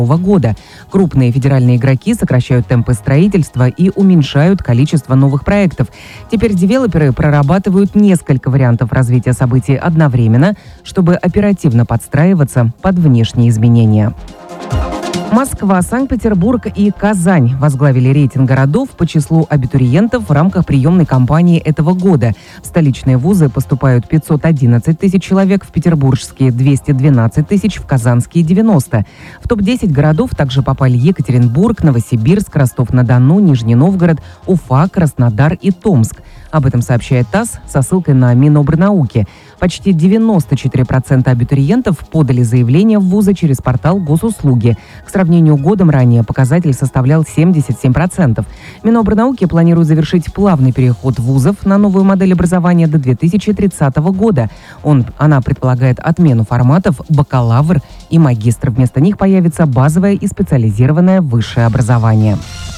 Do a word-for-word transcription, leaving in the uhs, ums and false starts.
года. Крупные федеральные игроки сокращают темпы строительства и уменьшают количество новых проектов. Теперь девелоперы прорабатывают несколько вариантов развития событий одновременно, чтобы оперативно подстраиваться под внешние изменения. Москва, Санкт-Петербург и Казань возглавили рейтинг городов по числу абитуриентов в рамках приемной кампании этого года. В столичные вузы поступают пятьсот одиннадцать тысяч человек, в петербургские – двести двенадцать тысяч, в казанские – девяносто. В топ десять городов также попали Екатеринбург, Новосибирск, Ростов-на-Дону, Нижний Новгород, Уфа, Краснодар и Томск. Об этом сообщает ТАСС со ссылкой на Минобрнауки. Почти девяносто четыре процента абитуриентов подали заявление в вузы через портал Госуслуги. К сравнению годом ранее показатель составлял семьдесят семь процентов. Минобрнауки планирует завершить плавный переход вузов на новую модель образования до две тысячи тридцатого года. Он, она предполагает отмену форматов бакалавр и магистр. Вместо них появится базовое и специализированное высшее образование.